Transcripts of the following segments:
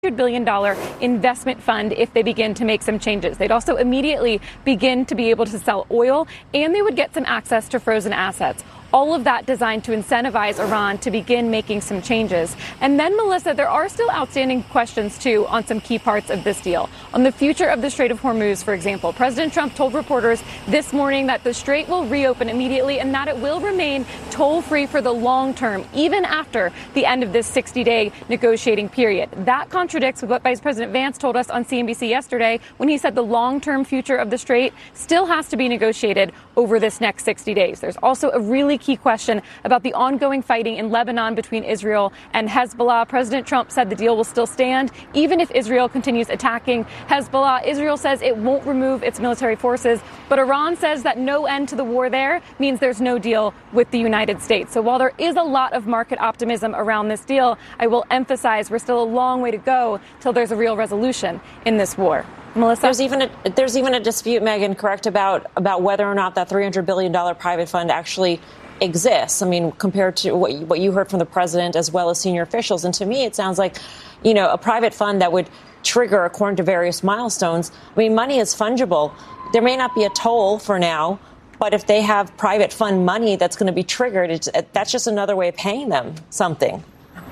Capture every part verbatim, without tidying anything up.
billion dollars investment fund if they begin to make some changes. They'd also immediately begin to be able to sell oil, and they would get some access to frozen assets. All of that designed to incentivize Iran to begin making some changes. And then, Melissa, there are still outstanding questions, too, on some key parts of this deal. On the future of the Strait of Hormuz, for example, President Trump told reporters this morning that the strait will reopen immediately and that it will remain toll-free for the long term, even after the end of this sixty-day negotiating period. That contradicts with what Vice President Vance told us on C N B C yesterday when he said the long-term future of the strait still has to be negotiated over this next sixty days. There's also a really key question about the ongoing fighting in Lebanon between Israel and Hezbollah. President Trump said the deal will still stand even if Israel continues attacking Hezbollah. Israel says it won't remove its military forces, but Iran says that no end to the war there means there's no deal with the United States. So while there is a lot of market optimism around this deal, I will emphasize we're still a long way to go till there's a real resolution in this war. Melissa? There's even a, there's even a dispute, Megan, correct, about about whether or not that three hundred billion dollars private fund actually exists. I mean, compared to what you, what you heard from the president as well as senior officials. And to me, it sounds like, you know, a private fund that would trigger according to various milestones. I mean, money is fungible. There may not be a toll for now, but if they have private fund money that's going to be triggered, it's, that's just another way of paying them something.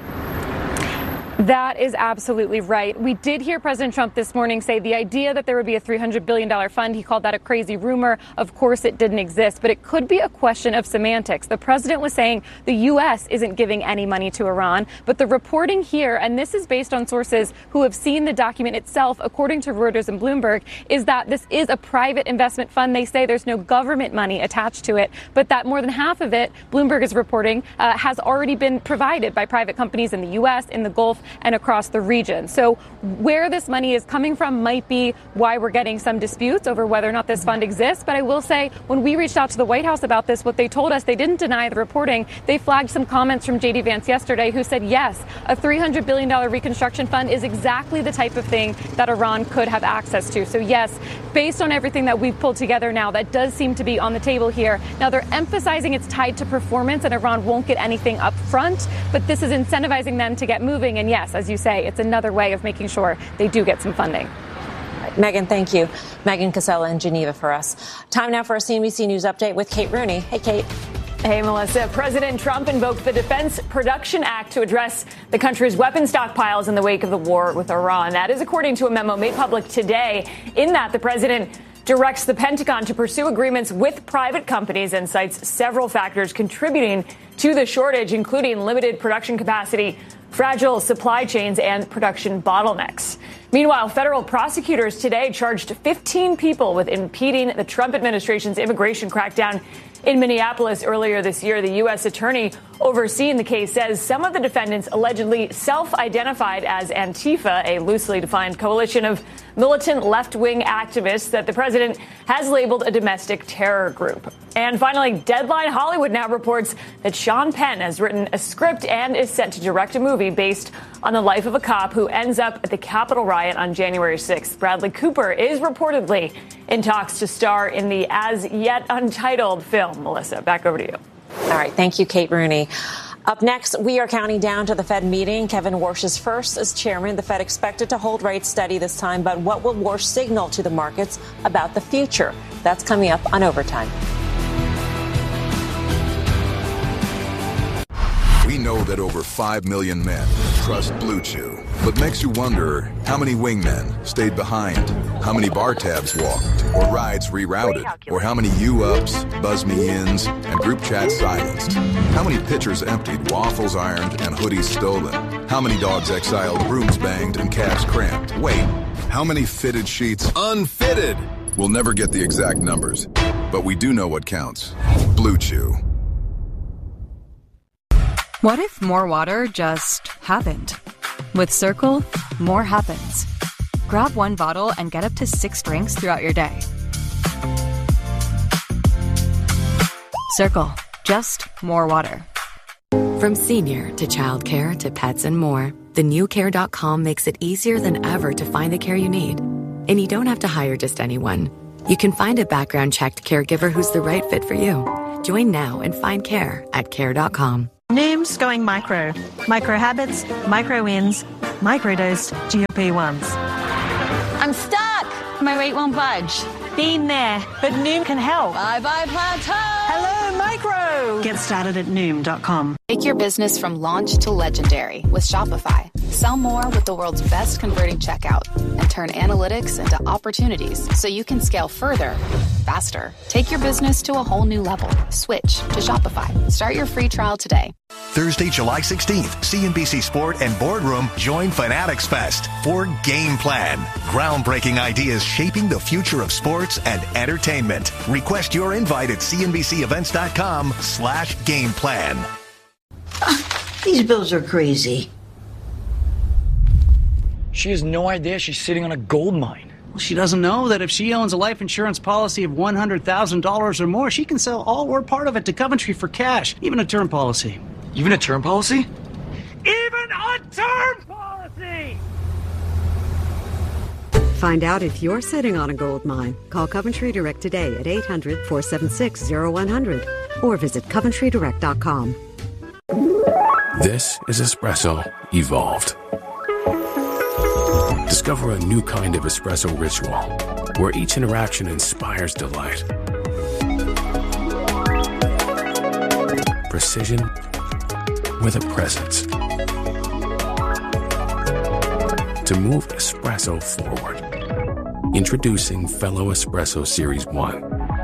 That is absolutely right. We did hear President Trump this morning say the idea that there would be a three hundred billion dollars fund, he called that a crazy rumor. Of course, it didn't exist, but it could be a question of semantics. The president was saying the U S isn't giving any money to Iran, but the reporting here, and this is based on sources who have seen the document itself, according to Reuters and Bloomberg, is that this is a private investment fund. They say there's no government money attached to it, but that more than half of it, Bloomberg is reporting, uh, has already been provided by private companies in the U S, in the Gulf, and across the region. So where this money is coming from might be why we're getting some disputes over whether or not this fund exists. But I will say, when we reached out to the White House about this, what they told us, they didn't deny the reporting. They flagged some comments from J D Vance yesterday who said, yes, a three hundred billion dollars reconstruction fund is exactly the type of thing that Iran could have access to. So yes, based on everything that we've pulled together now, that does seem to be on the table here. Now, they're emphasizing it's tied to performance and Iran won't get anything up front, but this is incentivizing them to get moving. And yes, as you say, it's another way of making sure they do get some funding. Megan, thank you. Megan Casella in Geneva for us. Time now for a C N B C News update with Kate Rooney. Hey, Kate. Hey, Melissa. President Trump invoked the Defense Production Act to address the country's weapon stockpiles in the wake of the war with Iran. That is according to a memo made public today. In that, the president directs the Pentagon to pursue agreements with private companies and cites several factors contributing to the shortage, including limited production capacity, fragile supply chains, and production bottlenecks. Meanwhile, federal prosecutors today charged fifteen people with impeding the Trump administration's immigration crackdown in Minneapolis earlier this year. The U S attorney overseeing the case says some of the defendants allegedly self-identified as Antifa, a loosely defined coalition of militant left-wing activists that the president has labeled a domestic terror group. And finally, Deadline Hollywood now reports that Sean Penn has written a script and is set to direct a movie based on the life of a cop who ends up at the Capitol riot on January sixth. Bradley Cooper is reportedly in talks to star in the as-yet untitled film. Melissa, back over to you. All right. Thank you, Kate Rooney. Up next, we are counting down to the Fed meeting. Kevin Warsh is first as chairman. The Fed expected to hold rates steady this time, but what will Warsh signal to the markets about the future? That's coming up on Overtime. We know that over five million men trust Blue Chew, but makes you wonder how many wingmen stayed behind, how many bar tabs walked or rides rerouted, or how many U-ups, buzz-me-ins, and group chats silenced. How many pitchers emptied, waffles ironed, and hoodies stolen? How many dogs exiled, brooms banged, and calves cramped? Wait, how many fitted sheets unfitted? We'll never get the exact numbers, but we do know what counts. Blue Chew. What if more water just happened? With Circle, more happens. Grab one bottle and get up to six drinks throughout your day. Circle, just more water. From senior to childcare to pets and more, the new care dot com makes it easier than ever to find the care you need. And you don't have to hire just anyone. You can find a background-checked caregiver who's the right fit for you. Join now and find care at care dot com. Noom's going micro. Micro habits, micro wins, microdosed G L P ones. I'm stuck. My weight won't budge. Been there, but Noom can help. Bye bye plateau. Hello, micro. Get started at Noom dot com. Take your business from launch to legendary with Shopify. Sell more with the world's best converting checkout and turn analytics into opportunities so you can scale further, faster. Take your business to a whole new level. Switch to Shopify. Start your free trial today. Thursday, July sixteenth, C N B C Sport and Boardroom join Fanatics Fest for Game Plan. Groundbreaking ideas shaping the future of sports and entertainment. Request your invite at C N B C events dot com slash game plan. These bills are crazy. She has no idea she's sitting on a gold mine. Well, she doesn't know that if she owns a life insurance policy of one hundred thousand dollars or more, she can sell all or part of it to Coventry for cash, even a term policy. Even a term policy? Even a term policy! Find out if you're sitting on a gold mine. Call Coventry Direct today at eight hundred, four seven six, zero one hundred or visit coventry direct dot com. This is Espresso Evolved. Discover a new kind of espresso ritual where each interaction inspires delight. Precision with a presence. To move espresso forward. Introducing Fellow Espresso Series one.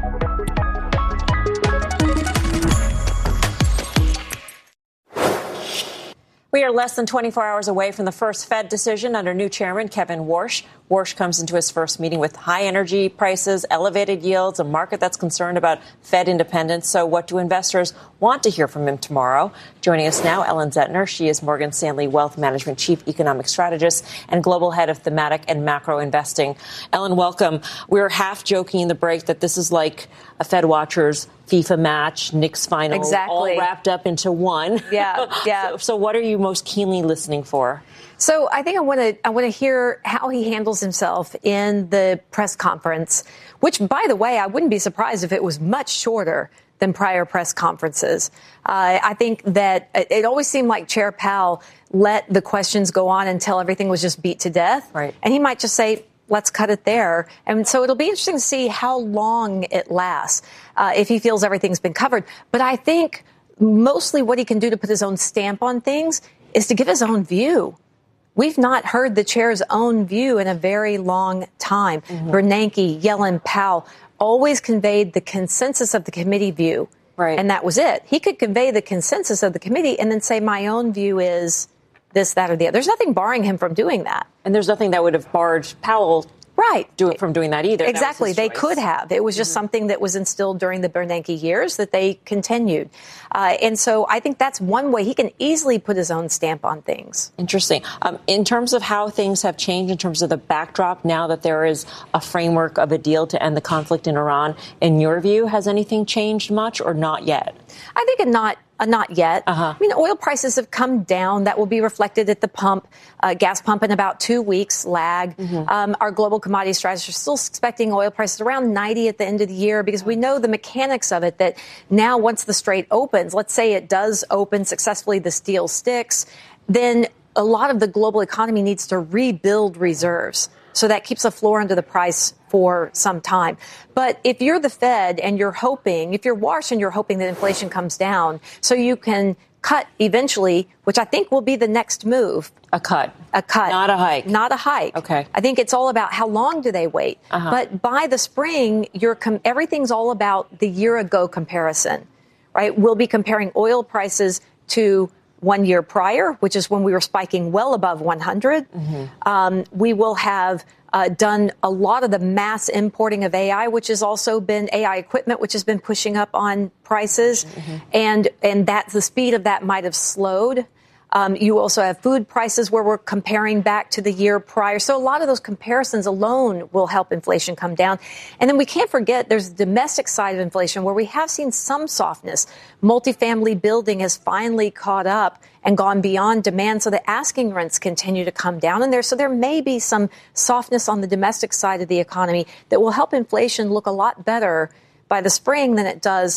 We are less than twenty-four hours away from the first Fed decision under new chairman Kevin Warsh. Warsh comes into his first meeting with high energy prices, elevated yields, a market that's concerned about Fed independence. So what do investors want to hear from him tomorrow? Joining us now, Ellen Zentner. She is Morgan Stanley Wealth Management Chief Economic Strategist and Global Head of Thematic and Macro Investing. Ellen, welcome. We were half joking in the break that this is like a Fed watcher's FIFA match, Knicks final, exactly. all wrapped up into one. Yeah, yeah. so, so what are you most keenly listening for? So I think I want to I want to hear how he handles himself in the press conference, which, by the way, I wouldn't be surprised if it was much shorter than prior press conferences. Uh, I think that it always seemed like Chair Powell let the questions go on until everything was just beat to death. Right. And he might just say, let's cut it there. And so it'll be interesting to see how long it lasts, uh, if he feels everything's been covered. But I think mostly what he can do to put his own stamp on things is to give his own view. We've not heard the chair's own view in a very long time. Mm-hmm. Bernanke, Yellen, Powell always conveyed the consensus of the committee view. Right. And that was it. He could convey the consensus of the committee and then say, my own view is this, that, or the other. There's nothing barring him from doing that. And there's nothing that would have barred Powell right. do it from doing that either. Exactly. That they choice. could have. It was just mm-hmm. something that was instilled during the Bernanke years that they continued. Uh, and so I think that's one way he can easily put his own stamp on things. Interesting. Um, in terms of how things have changed, in terms of the backdrop, now that there is a framework of a deal to end the conflict in Iran, in your view, has anything changed much or not yet? I think it not. Uh, not yet. Uh-huh. I mean, oil prices have come down. That will be reflected at the pump, uh, gas pump in about two weeks lag. Mm-hmm. Um, our global commodity strategists are still expecting oil prices around ninety at the end of the year because we know the mechanics of it, that now once the strait opens, let's say it does open successfully, this deal sticks, then a lot of the global economy needs to rebuild reserves. So that keeps a floor under the price for some time. But if you're the Fed and you're hoping, if you're Warsh and you're hoping that inflation comes down so you can cut eventually, which I think will be the next move. A cut. A cut. Not a hike. Not a hike. Okay. I think it's all about how long do they wait. Uh-huh. But by the spring, you're com- everything's all about the year ago comparison, right? We'll be comparing oil prices to one year prior, which is when we were spiking well above one hundred. Mm-hmm. Um, we will have uh, done a lot of the mass importing of A I, which has also been A I equipment, which has been pushing up on prices. Mm-hmm. And and that the speed of that might have slowed. Um, you also have food prices where we're comparing back to the year prior. So a lot of those comparisons alone will help inflation come down. And then we can't forget there's the domestic side of inflation where we have seen some softness. Multifamily building has finally caught up and gone beyond demand. So the asking rents continue to come down in there. So there may be some softness on the domestic side of the economy that will help inflation look a lot better by the spring than it does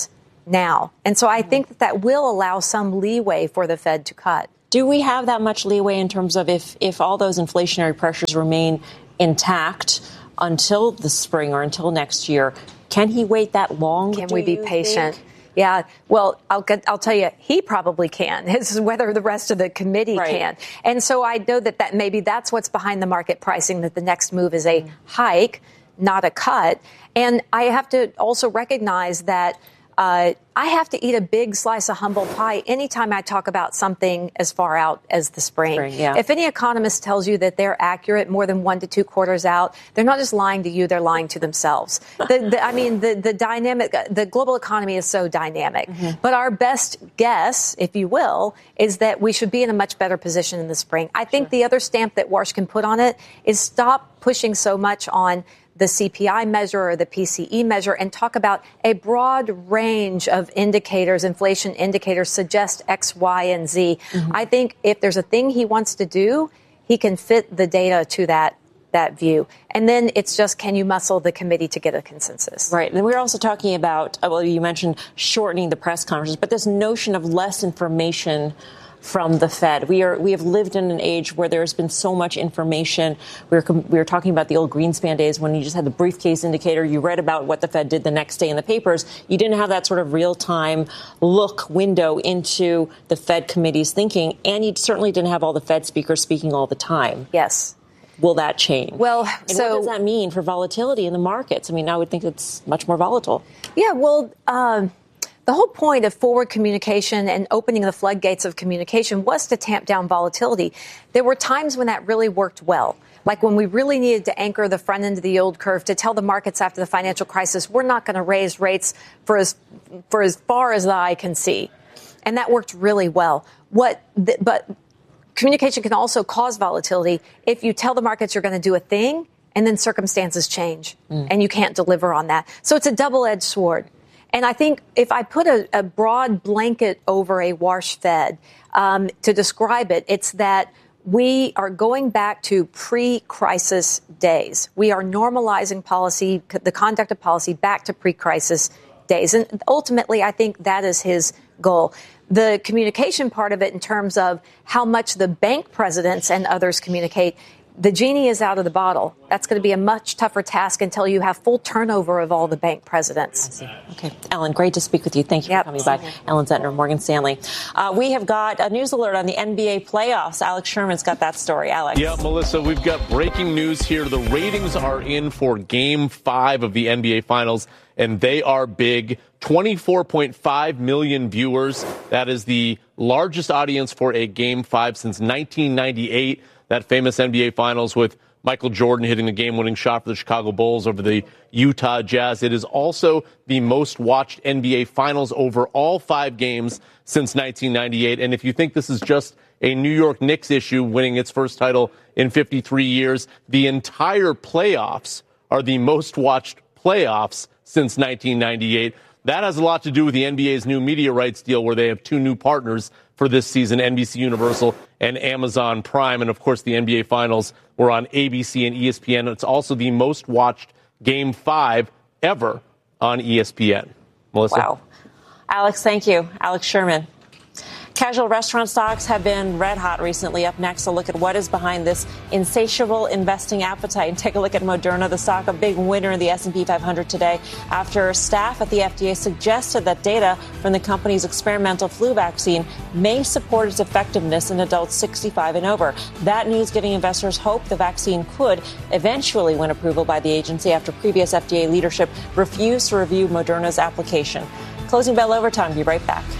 now. And so I think that that will allow some leeway for the Fed to cut. Do we have that much leeway in terms of if, if all those inflationary pressures remain intact until the spring or until next year? Can he wait that long? Can we be patient? Think? Yeah, well, I'll get, I'll tell you, he probably can. This is whether the rest of the committee right. can. And so I know that, that maybe that's what's behind the market pricing, that the next move is a hike, not a cut. And I have to also recognize that uh, I have to eat a big slice of humble pie anytime I talk about something as far out as the spring. spring yeah. If any economist tells you that they're accurate more than one to two quarters out, they're not just lying to you, they're lying to themselves. the, the, I mean, the, the dynamic, the global economy is so dynamic. Mm-hmm. But our best guess, if you will, is that we should be in a much better position in the spring. I think sure. the other stamp that Warsh can put on it is stop pushing so much on the C P I measure or the P C E measure and talk about a broad range of indicators, inflation indicators suggest X, Y, and Z. Mm-hmm. I think if there's a thing he wants to do, he can fit the data to that that view. And then it's just, can you muscle the committee to get a consensus? Right. And we're also talking about, well, you mentioned shortening the press conferences, but this notion of less information from the Fed. We are we have lived in an age where there's been so much information. We were we were talking about the old Greenspan days when you just had the briefcase indicator. You read about what the Fed did the next day in the papers. You didn't have that sort of real time look window into the Fed committee's thinking, and you certainly didn't have all the Fed speakers speaking all the time. Yes. Will that change? Well, and so what does that mean for volatility in the markets? I mean, I would think it's much more volatile. Yeah. Well. Um, The whole point of forward communication and opening the floodgates of communication was to tamp down volatility. There were times when that really worked well, like when we really needed to anchor the front end of the yield curve to tell the markets after the financial crisis, we're not going to raise rates for as for as far as the eye can see. And that worked really well. What, the, but communication can also cause volatility if you tell the markets you're going to do a thing and then circumstances change mm. and you can't deliver on that. So it's a double-edged sword. And I think if I put a, a broad blanket over a Warsh Fed um, to describe it, it's that we are going back to pre-crisis days. We are normalizing policy, the conduct of policy, back to pre-crisis days. And ultimately, I think that is his goal. The communication part of it in terms of how much the bank presidents and others communicate, the genie is out of the bottle. That's going to be a much tougher task until you have full turnover of all the bank presidents. Okay. Ellen, great to speak with you. Thank you yep. for coming by. Ellen Zentner, Morgan Stanley. Uh, we have got a news alert on the N B A playoffs. Alex Sherman's got that story. Alex. Yeah, Melissa, we've got breaking news here. The ratings are in for game five of the N B A Finals, and they are big. twenty-four point five million viewers. That is the largest audience for a game five since nineteen ninety-eight. That famous N B A Finals with Michael Jordan hitting the game-winning shot for the Chicago Bulls over the Utah Jazz. It is also the most watched N B A Finals over all five games since nineteen ninety-eight. And if you think this is just a New York Knicks issue winning its first title in fifty-three years, the entire playoffs are the most watched playoffs since nineteen ninety-eight. That has a lot to do with the N B A's new media rights deal where they have two new partners for this season, N B C Universal and Amazon Prime. And, of course, the N B A Finals were on A B C and E S P N. It's also the most watched Game five ever on E S P N. Melissa? Wow. Alex, thank you. Alex Sherman. Casual restaurant stocks have been red hot recently. Up next, a look at what is behind this insatiable investing appetite. And take a look at Moderna, the stock, a big winner in the S and P five hundred today after staff at the F D A suggested that data from the company's experimental flu vaccine may support its effectiveness in adults sixty-five and over. That news giving investors hope the vaccine could eventually win approval by the agency after previous F D A leadership refused to review Moderna's application. Closing bell overtime. Be right back.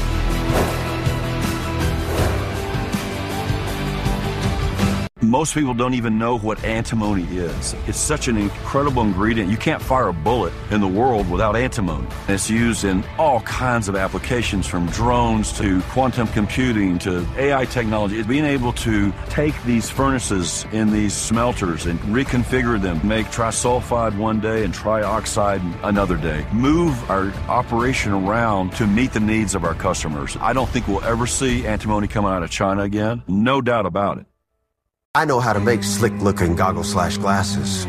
Most people don't even know what antimony is. It's such an incredible ingredient. You can't fire a bullet in the world without antimony. It's used in all kinds of applications, from drones to quantum computing to A I technology. It's being able to take these furnaces in these smelters and reconfigure them, make trisulfide one day and trioxide another day. Move our operation around to meet the needs of our customers. I don't think we'll ever see antimony coming out of China again. No doubt about it. I know how to make slick-looking goggle slash glasses, but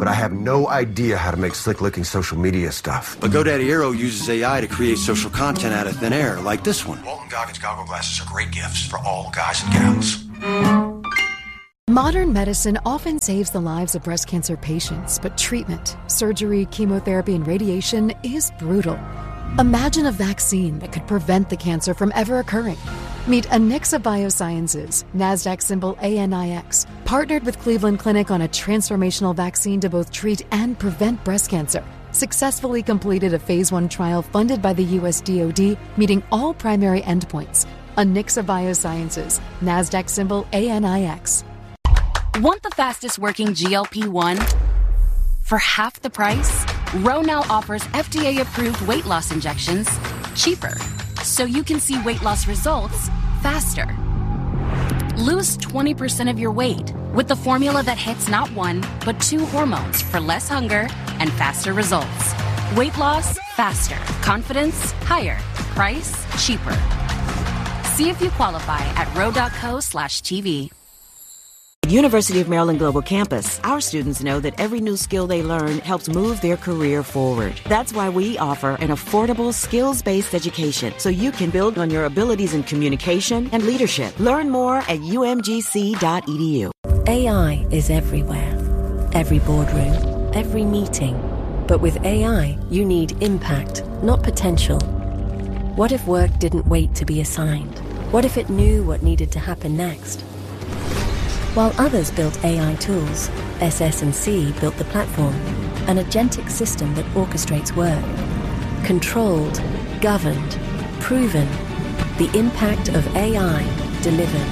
but I have no idea how to make slick-looking social media stuff. But GoDaddy Aero uses A I to create social content out of thin air, like this one. Walton Goggins goggle glasses are great gifts for all guys and gals. Modern medicine often saves the lives of breast cancer patients, but treatment, surgery, chemotherapy, and radiation is brutal. Imagine a vaccine that could prevent the cancer from ever occurring. Meet Anixa Biosciences, NASDAQ symbol A N I X, partnered with Cleveland Clinic on a transformational vaccine to both treat and prevent breast cancer. Successfully completed a phase one trial funded by the U S D O D, meeting all primary endpoints. Anixa Biosciences, NASDAQ symbol A N I X. Want the fastest working G L P one? For half the price, Ro now offers F D A-approved weight loss injections cheaper, so you can see weight loss results faster. Lose twenty percent of your weight with the formula that hits not one, but two hormones for less hunger and faster results. Weight loss, faster. Confidence, higher. Price, cheaper. See if you qualify at ro.co slash TV. University of Maryland Global Campus, our students know that every new skill they learn helps move their career forward. That's why we offer an affordable, skills-based education so you can build on your abilities in communication and leadership. Learn more at u m g c dot e d u. A I is everywhere. Every boardroom, every meeting. But with A I, you need impact, not potential. What if work didn't wait to be assigned? What if it knew what needed to happen next? While others built A I tools, S S and C built the platform, an agentic system that orchestrates work. Controlled, governed, proven. The impact of A I delivered.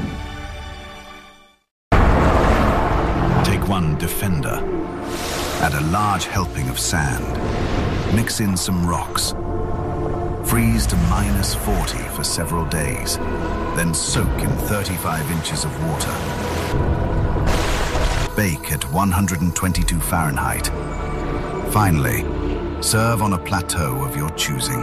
Take one Defender. Add a large helping of sand. Mix in some rocks. Freeze to minus forty for several days. Then soak in thirty-five inches of water. Bake at one hundred twenty-two Fahrenheit. Finally, serve on a plateau of your choosing.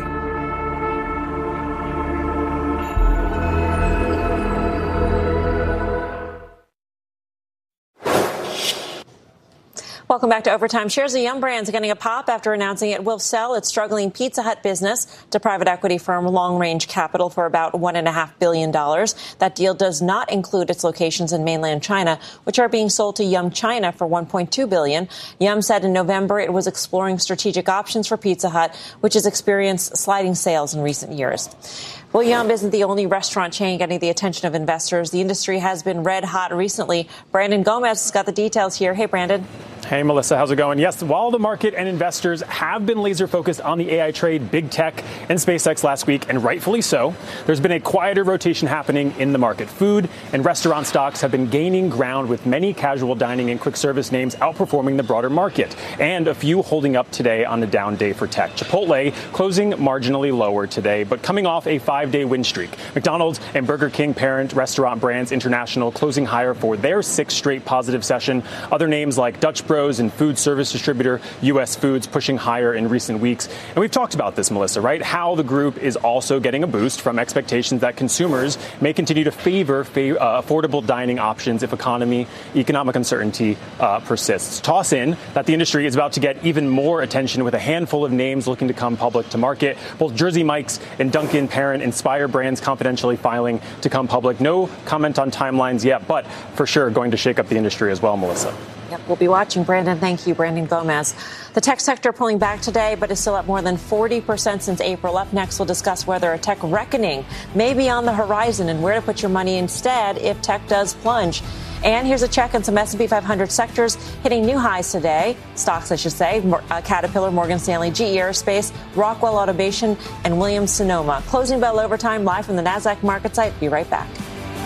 Welcome back to Overtime. Shares of Yum Brands getting a pop after announcing it will sell its struggling Pizza Hut business to private equity firm Long Range Capital for about one point five billion dollars. That deal does not include its locations in mainland China, which are being sold to Yum China for one point two billion dollars. Yum said in November it was exploring strategic options for Pizza Hut, which has experienced sliding sales in recent years. Well, Yum isn't the only restaurant chain getting the attention of investors. The industry has been red hot recently. Brandon Gomez has got the details here. Hey, Brandon. Hey, Melissa, how's it going? Yes, while the market and investors have been laser focused on the A I trade, big tech, and SpaceX last week, and rightfully so, there's been a quieter rotation happening in the market. Food and restaurant stocks have been gaining ground, with many casual dining and quick service names outperforming the broader market, and a few holding up today on the down day for tech. Chipotle closing marginally lower today, but coming off a five-day win streak. McDonald's and Burger King parent Restaurant Brands International closing higher for their sixth straight positive session. Other names like Dutch Bros and food service distributor U S Foods pushing higher in recent weeks. And we've talked about this, Melissa, right? How the group is also getting a boost from expectations that consumers may continue to favor fa- uh, affordable dining options if economy, economic uncertainty uh, persists. Toss in that the industry is about to get even more attention with a handful of names looking to come public to market. Both Jersey Mike's and Dunkin' parent Inspire Brands confidentially filing to come public. No comment on timelines yet, but for sure going to shake up the industry as well, Melissa. Yep, we'll be watching, Brandon. Thank you, Brandon Gomez. The tech sector pulling back today, but is still up more than forty percent since April. Up next, we'll discuss whether a tech reckoning may be on the horizon and where to put your money instead if tech does plunge. And here's a check on some S and P five hundred sectors hitting new highs today. Stocks, I should say. Uh, Caterpillar, Morgan Stanley, G E Aerospace, Rockwell Automation, and Williams-Sonoma. Closing bell overtime live from the NASDAQ market site. Be right back.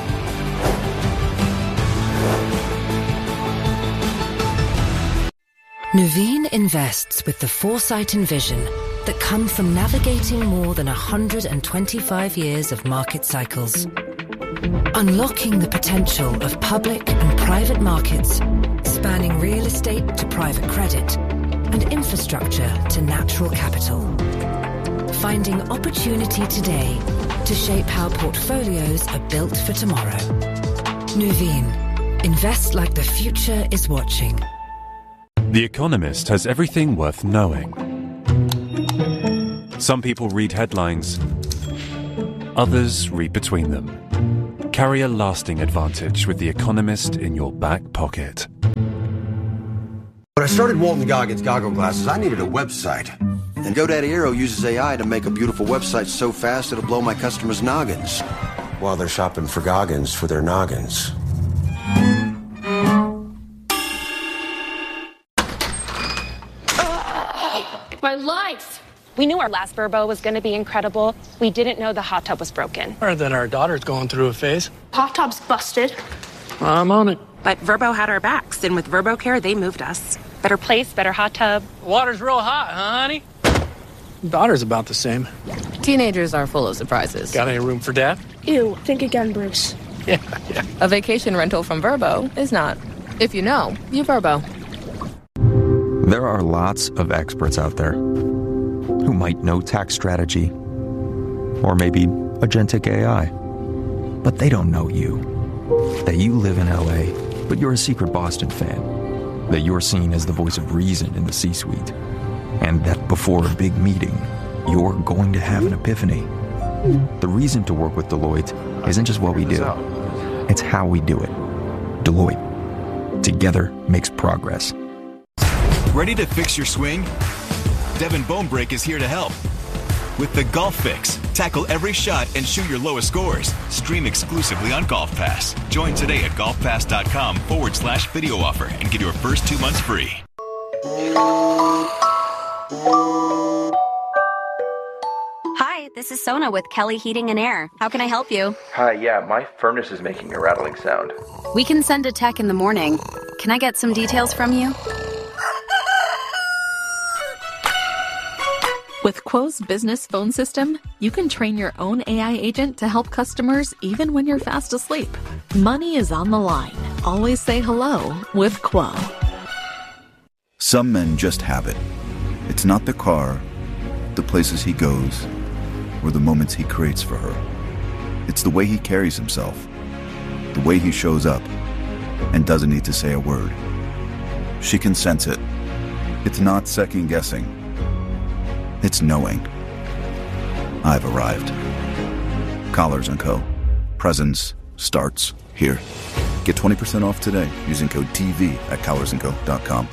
Nuveen invests with the foresight and vision that come from navigating more than one hundred twenty-five years of market cycles. Unlocking the potential of public and private markets, spanning real estate to private credit and infrastructure to natural capital. Finding opportunity today to shape how portfolios are built for tomorrow. Nuveen. Invest like the future is watching. The Economist has everything worth knowing. Some people read headlines, others read between them. Carry a lasting advantage with The Economist in your back pocket. When I started Walton Goggins Goggle Glasses, I needed a website. And GoDaddy Aero uses A I to make a beautiful website so fast it'll blow my customers' noggins. While they're shopping for Goggins for their noggins. My life! We knew our last Vrbo was going to be incredible. We didn't know the hot tub was broken. Or that our daughter's going through a phase. Hot tub's busted. I'm on it. But Vrbo had our backs, and with Vrbo Care, they moved us. Better place, better hot tub. Water's real hot, huh, honey? Daughter's about the same. Teenagers are full of surprises. Got any room for dad? Ew, think again, Bruce. Yeah, yeah. A vacation rental from Vrbo is not. If you know, you Vrbo. There are lots of experts out there who might know tax strategy or maybe agentic A I, but they don't know you. That you live in L A, but you're a secret Boston fan. That you're seen as the voice of reason in the C-suite. And that before a big meeting, you're going to have an epiphany. The reason to work with Deloitte isn't just what we do, it's how we do it. Deloitte. Together makes progress. Ready to fix your swing? Devin Bonebrake is here to help. With the Golf Fix, tackle every shot and shoot your lowest scores. Stream exclusively on Golf Pass. Join today at golfpass.com forward slash video offer and get your first two months free. Hi, this is Sona with Kelly Heating and Air. How can I help you? Hi, yeah, my furnace is making a rattling sound. We can send a tech in the morning. Can I get some details from you? With Quo's business phone system, you can train your own A I agent to help customers even when you're fast asleep. Money is on the line. Always say hello with Quo. Some men just have it. It's not the car, the places he goes, or the moments he creates for her. It's the way he carries himself, the way he shows up, and doesn't need to say a word. She can sense it. It's not second guessing. It's knowing. I've arrived. Collars and Co. Presence starts here. Get twenty percent off today using code T V at collars and co dot com.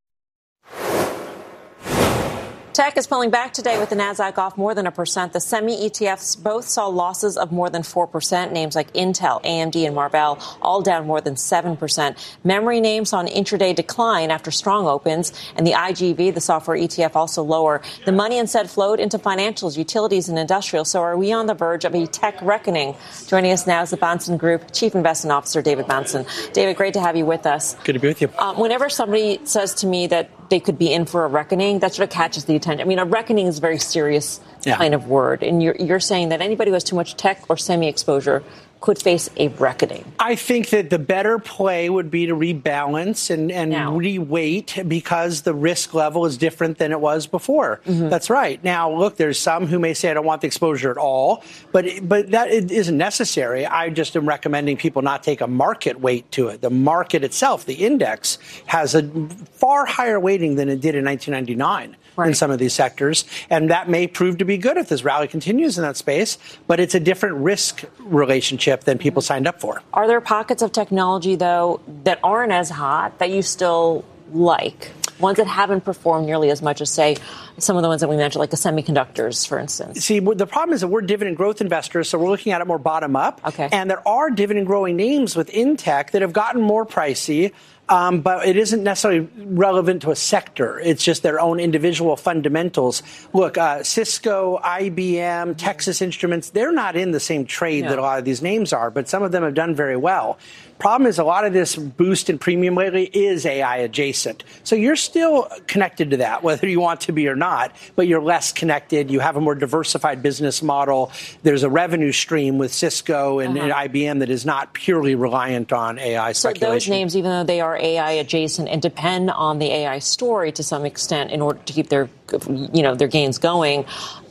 Tech is pulling back today with the Nasdaq off more than a percent. The semi-E T Fs both saw losses of more than four percent. Names like Intel, A M D, and Marvell all down more than seven percent. Memory names saw an intraday decline after strong opens, and the I G V, the software E T F, also lower. The money instead flowed into financials, utilities, and industrial. So are we on the verge of a tech reckoning? Joining us now is the Bahnsen Group Chief Investment Officer, David Bahnsen. David, great to have you with us. Good to be with you. Um, whenever somebody says to me that they could be in for a reckoning, that sort of catches the attention. I mean, a reckoning is a very serious yeah. kind of word. And you're, you're saying that anybody who has too much tech or semi-exposure could face a reckoning. I think that the better play would be to rebalance and, and re-weight because the risk level is different than it was before. Mm-hmm. That's right. Now, look, there's some who may say I don't want the exposure at all, but but that it isn't necessary. I just am recommending people not take a market weight to it. The market itself, the index, has a far higher weighting than it did in nineteen ninety-nine. Right. In some of these sectors. And that may prove to be good if this rally continues in that space, but it's a different risk relationship than people signed up for. Are there pockets of technology, though, that aren't as hot that you still like? Ones that haven't performed nearly as much as, say, some of the ones that we mentioned, like the semiconductors, for instance. See, the problem is that we're dividend growth investors, so we're looking at it more bottom up. Okay. And there are dividend growing names within tech that have gotten more pricey. Um, but it isn't necessarily relevant to a sector. It's just their own individual fundamentals. Look, uh, Cisco, I B M, Texas Instruments, they're not in the same trade no. that a lot of these names are, but some of them have done very well. Problem is a lot of this boost in premium lately is A I adjacent. So you're still connected to that, whether you want to be or not, but you're less connected. You have a more diversified business model. There's a revenue stream with Cisco and, uh-huh. and I B M that is not purely reliant on A I so speculation. So those names, even though they are A I adjacent and depend on the A I story to some extent in order to keep their, you know, their gains going,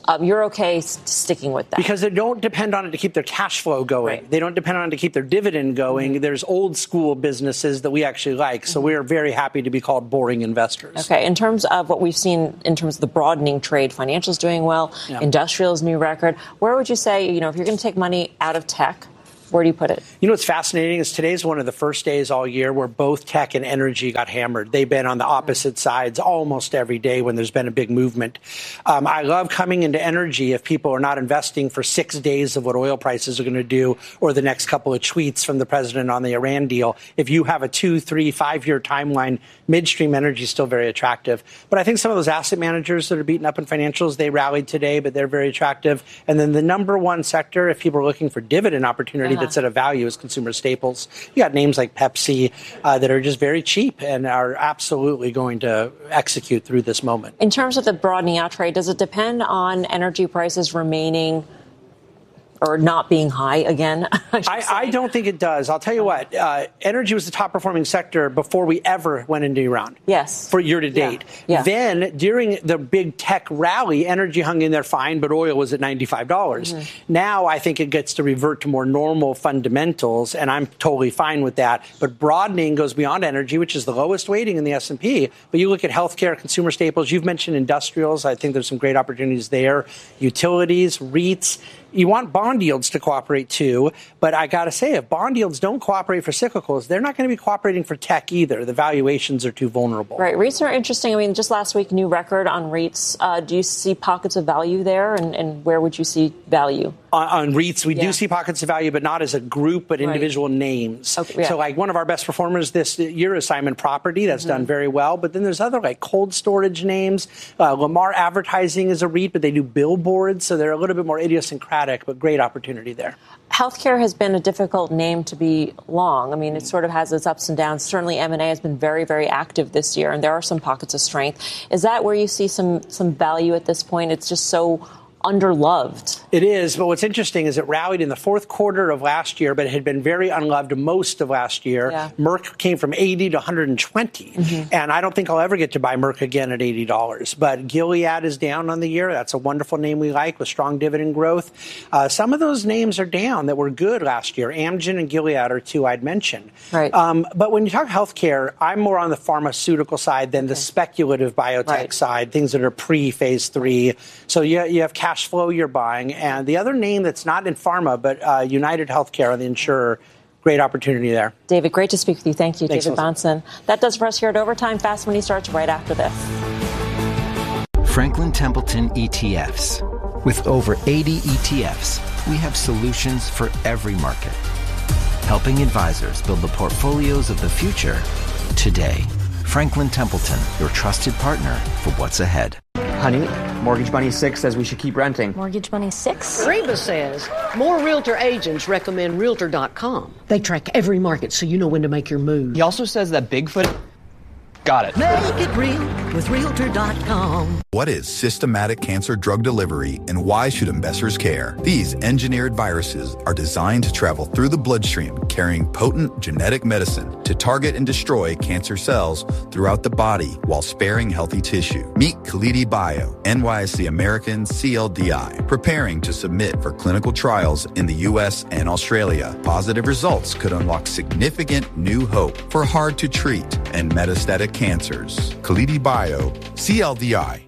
um, you're okay s- sticking with that. Because they don't depend on it to keep their cash flow going. Right. They don't depend on it to keep their dividend going. Mm-hmm. There's old school businesses that we actually like. So mm-hmm. we are very happy to be called boring investors. Okay. In terms of what we've seen in terms of the broadening trade, financials doing well, yeah. industrials new record. Where would you say, you know, if you're going to take money out of tech, where do you put it? You know what's fascinating is today's one of the first days all year where both tech and energy got hammered. They've been on the opposite sides almost every day when there's been a big movement. Um, I love coming into energy if people are not investing for six days of what oil prices are going to do or the next couple of tweets from the president on the Iran deal. If you have a two, three, five-year timeline, midstream energy is still very attractive. But I think some of those asset managers that are beaten up in financials, they rallied today, but they're very attractive. And then the number one sector, if people are looking for dividend opportunity, uh-huh. that's at a value is consumer staples. You got names like Pepsi uh, that are just very cheap and are absolutely going to execute through this moment. In terms of the broadening out trade, does it depend on energy prices remaining or not being high again? I, I, I don't think it does. I'll tell you what, uh, energy was the top performing sector before we ever went into Iran. Yes. For year to date. Yeah. Yeah. Then during the big tech rally, energy hung in there fine, but oil was at ninety-five dollars. Mm-hmm. Now I think it gets to revert to more normal fundamentals, and I'm totally fine with that. But broadening goes beyond energy, which is the lowest weighting in the S and P. But you look at healthcare, consumer staples, you've mentioned industrials. I think there's some great opportunities there. Utilities, REITs. You want bond yields to cooperate, too. But I got to say, if bond yields don't cooperate for cyclicals, they're not going to be cooperating for tech either. The valuations are too vulnerable. Right. REITs are interesting. I mean, just last week, new record on REITs. Uh, do you see pockets of value there? And, and where would you see value? On, on REITs, we yeah. do see pockets of value, but not as a group, but individual right. names. Okay, yeah. So like one of our best performers this year is Simon Property. That's mm-hmm. done very well. But then there's other like cold storage names. Uh, Lamar Advertising is a REIT, but they do billboards. So they're a little bit more idiosyncratic, but great opportunity there. Healthcare has been a difficult name to be long. I mean, it sort of has its ups and downs. Certainly M and A has been very, very active this year, and there are some pockets of strength. Is that where you see some some value at this point? It's just so underloved. It is, but what's interesting is it rallied in the fourth quarter of last year, but it had been very unloved most of last year. Yeah. Merck came from eighty to one hundred twenty, mm-hmm. and I don't think I'll ever get to buy Merck again at eighty dollars. But Gilead is down on the year. That's a wonderful name we like with strong dividend growth. Uh, some of those names are down that were good last year. Amgen and Gilead are two I'd mention. Right. Um, but when you talk healthcare, I'm more on the pharmaceutical side than okay. the speculative biotech right. side, things that are pre-phase three. So you, you have cash flow you're buying. And the other name that's not in pharma, but uh, United Healthcare, the insurer, great opportunity there. David, great to speak with you. Thank you, Thanks, David Bahnsen. That does for us here at Overtime. Fast Money starts right after this. Franklin Templeton E T Fs. With over eighty E T Fs, we have solutions for every market, helping advisors build the portfolios of the future today. Franklin Templeton, your trusted partner for what's ahead. Honey, Mortgage Money six says we should keep renting. Mortgage Money six? Reba says more Realtor agents recommend Realtor dot com. They track every market so you know when to make your move. He also says that Bigfoot... Got it. Make it real with Realtor dot com. What is systematic cancer drug delivery and why should investors care? These engineered viruses are designed to travel through the bloodstream, carrying potent genetic medicine to target and destroy cancer cells throughout the body while sparing healthy tissue. Meet Kalidi Bio, N Y S E American C L D I, preparing to submit for clinical trials in the U S and Australia. Positive results could unlock significant new hope for hard-to-treat and metastatic cancers. Kalidi Bio, C L D I.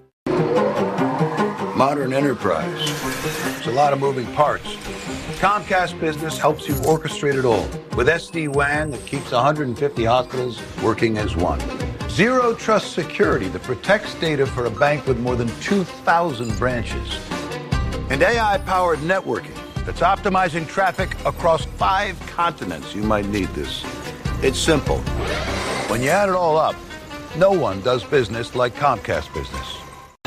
Modern enterprise. There's a lot of moving parts. Comcast Business helps you orchestrate it all with S D WAN that keeps one hundred fifty hospitals working as one. Zero Trust Security that protects data for a bank with more than two thousand branches. And A I-powered networking that's optimizing traffic across five continents. You might need this. It's simple. When you add it all up, no one does business like Comcast Business.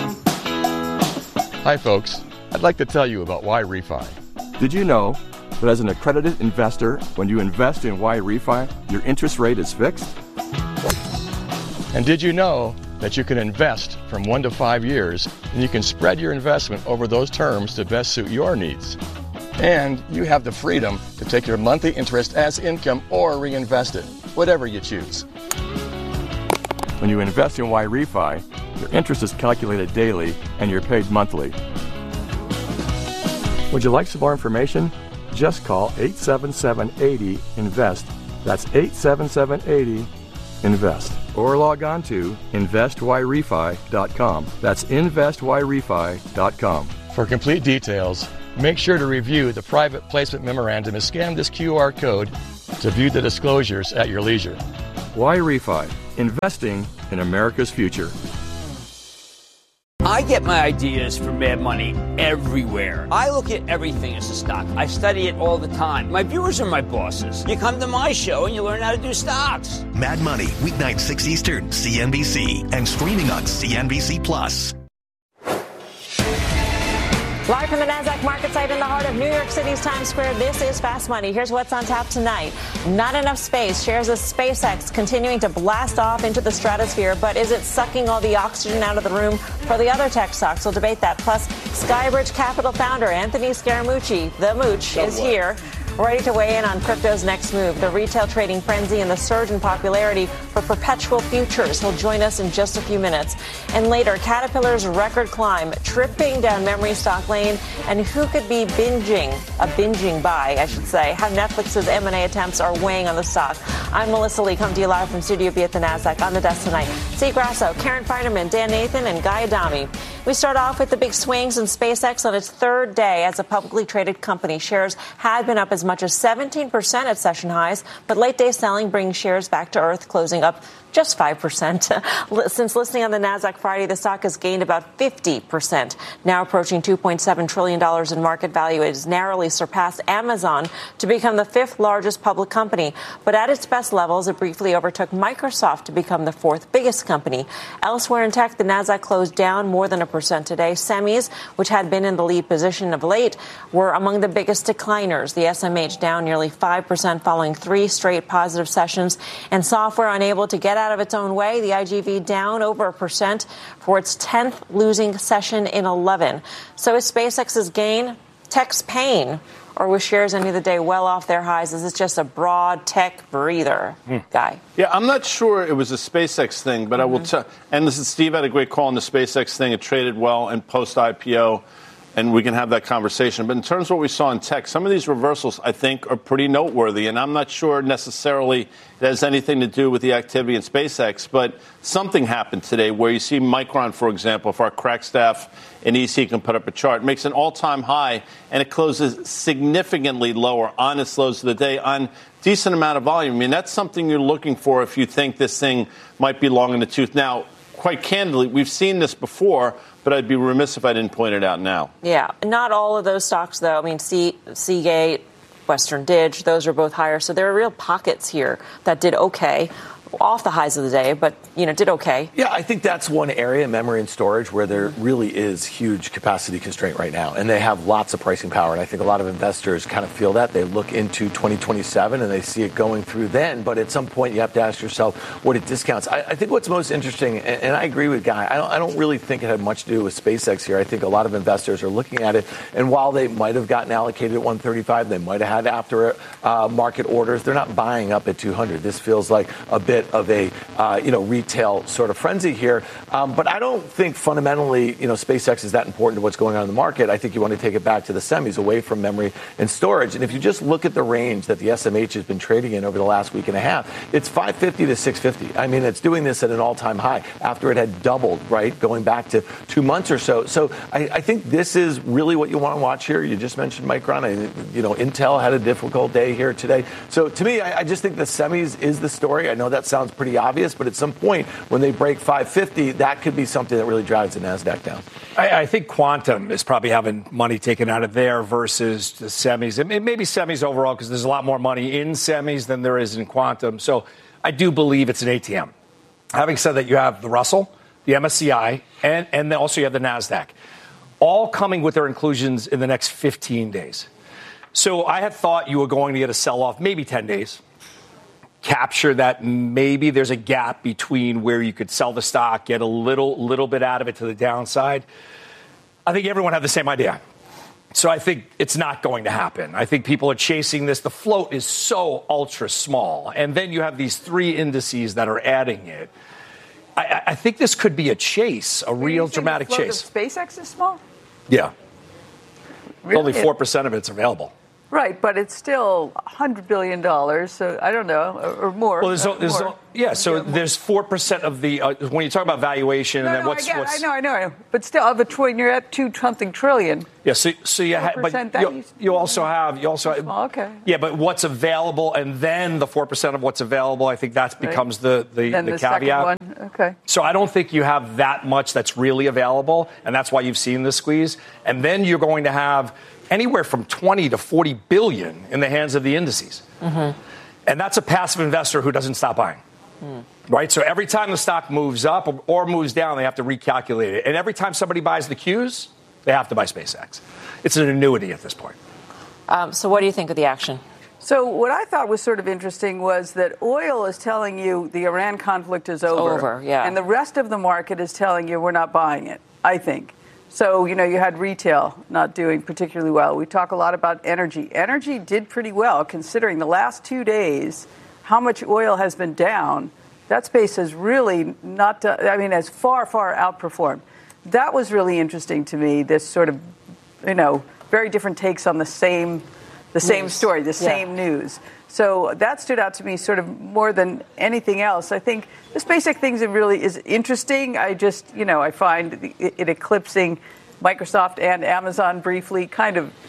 Hi, folks. I'd like to tell you about Y-Refi. Did you know that as an accredited investor, when you invest in Y-Refi, your interest rate is fixed? And did you know that you can invest from one to five years, and you can spread your investment over those terms to best suit your needs? And you have the freedom to take your monthly interest as income or reinvest it, whatever you choose. When you invest in Y-Refi, your interest is calculated daily and you're paid monthly. Would you like some more information? Just call eight seven seven, eight zero, INVEST. That's eight seven seven, eight zero, INVEST. Or log on to invest y refi dot com. That's invest y refi dot com. For complete details, make sure to review the private placement memorandum and scan this Q R code to view the disclosures at your leisure. Y-Refi, investing in America's future. I get my ideas from Mad Money everywhere. I look at everything as a stock. I study it all the time. My viewers are my bosses. You come to my show and you learn how to do stocks. Mad Money, weeknight six Eastern, C N B C, and streaming on C N B C Plus. Live from the NASDAQ market site in the heart of New York City's Times Square, this is Fast Money. Here's what's on tap tonight. Not enough space. Shares of SpaceX continuing to blast off into the stratosphere, but is it sucking all the oxygen out of the room for the other tech stocks? We'll debate that. Plus, Skybridge Capital founder Anthony Scaramucci, the Mooch, is here, ready to weigh in on crypto's next move, the retail trading frenzy and the surge in popularity for perpetual futures. He'll join us in just a few minutes. And later, Caterpillar's record climb, tripping down memory stock lane, and who could be binging, a binging buy, I should say, how Netflix's M and A attempts are weighing on the stock. I'm Melissa Lee, coming to you live from Studio B at the NASDAQ. On the desk tonight, Steve Grasso, Karen Feinerman, Dan Nathan, and Guy Adami. We start off with the big swings in SpaceX on its third day as a publicly traded company. Shares had been up as much as seventeen percent at session highs, but late-day selling brings shares back to earth, closing up just five percent. Since listing on the NASDAQ Friday, the stock has gained about fifty percent, now approaching two point seven trillion dollars in market value. It has narrowly surpassed Amazon to become the fifth largest public company. But at its best levels, it briefly overtook Microsoft to become the fourth biggest company. Elsewhere in tech, the NASDAQ closed down more than a percent today. Semis, which had been in the lead position of late, were among the biggest decliners. The S M H down nearly five percent following three straight positive sessions. And software unable to get out of its own way, the I G V down over a percent for its tenth losing session in eleven. So is SpaceX's gain tech's pain, or was shares ending the day well off their highs? Is this just a broad tech breather, hmm. Guy? Yeah, I'm not sure it was a SpaceX thing, but mm-hmm. I will tell. And listen, Steve had a great call on the SpaceX thing. It traded well and post I P O. And we can have that conversation. But in terms of what we saw in tech, some of these reversals, I think, are pretty noteworthy. And I'm not sure necessarily it has anything to do with the activity in SpaceX. But something happened today where you see Micron, for example, if our crack staff in E C can put up a chart, makes an all-time high, and it closes significantly lower on its lows of the day on decent amount of volume. I mean, that's something you're looking for if you think this thing might be long in the tooth. Now, quite candidly, we've seen this before, but I'd be remiss if I didn't point it out now. Yeah, not all of those stocks, though. I mean, C- Seagate, Western Dig, those are both higher. So there are real pockets here that did okay. Off the highs of the day, but, you know, did okay. Yeah, I think that's one area, memory and storage, where there really is huge capacity constraint right now. And they have lots of pricing power. And I think a lot of investors kind of feel that. They look into twenty twenty-seven and they see it going through then. But at some point, you have to ask yourself what it discounts. I, I think what's most interesting, and, and I agree with Guy, I don't, I don't really think it had much to do with SpaceX here. I think a lot of investors are looking at it. And while they might have gotten allocated at one thirty-five, they might have had after uh, market orders, they're not buying up at two hundred. This feels like a bit of a uh, you know retail sort of frenzy here, um, but I don't think fundamentally you know SpaceX is that important to what's going on in the market. I think you want to take it back to the semis, away from memory and storage. And if you just look at the range that the S M H has been trading in over the last week and a half, it's five fifty to six fifty. I mean, it's doing this at an all-time high after it had doubled, right, going back to two months or so. So I, I think this is really what you want to watch here. You just mentioned Micron. I, you know, Intel had a difficult day here today. So to me, I, I just think the semis is the story. I know that sounds pretty obvious, but at some point when they break five fifty, that could be something that really drives the NASDAQ down. I, I think quantum is probably having money taken out of there versus the semis. And maybe semis overall, because there's a lot more money in semis than there is in quantum. So I do believe it's an A T M. Having said that, you have the Russell, the M S C I, and, and then also you have the NASDAQ, all coming with their inclusions in the next fifteen days. So I had thought you were going to get a sell-off, maybe ten days. Capture that maybe there's a gap between where you could sell the stock, get a little little bit out of it to the downside. I think everyone had the same idea. So I think it's not going to happen. I think people are chasing this. The float is so ultra small. And then you have these three indices that are adding it. I, I think this could be a chase, a real dramatic chase. The float of SpaceX is small? Yeah. Really? Only four percent of it's available. Right, but it's still one hundred billion dollars, so I don't know, or, or more. Well, there's, uh, there's more. yeah, so yeah, there's four percent of the, uh, when you talk about valuation, no, and then no, what's, I, get, what's... I know, I know, I know, but still, of a trillion, you're at two something trillion. Yeah, so, so you have, but you, you also have, you also have, oh, okay. Yeah, but what's available, and then the four percent of what's available, I think that becomes right. the, the, then the, the caveat. Second one. Okay. So I don't think you have that much that's really available, and that's why you've seen the squeeze. And then you're going to have anywhere from twenty to forty billion in the hands of the indices. Mm-hmm. And that's a passive investor who doesn't stop buying. Mm. Right? So every time the stock moves up or, or moves down, they have to recalculate it. And every time somebody buys the Qs, they have to buy SpaceX. It's an annuity at this point. Um, so what do you think of the action? So what I thought was sort of interesting was that oil is telling you the Iran conflict is over. over, yeah. And the rest of the market is telling you we're not buying it, I think. So, you know, you had retail not doing particularly well. We talk a lot about energy. Energy did pretty well, considering the last two days, how much oil has been down. That space has really not, done, I mean, has far, far outperformed. That was really interesting to me, this sort of, you know, very different takes on the same, the same news. story, the yeah. same news. So that stood out to me sort of more than anything else. I think the SpaceX thing really is interesting. I just, you know, I find it, it eclipsing Microsoft and Amazon briefly kind of,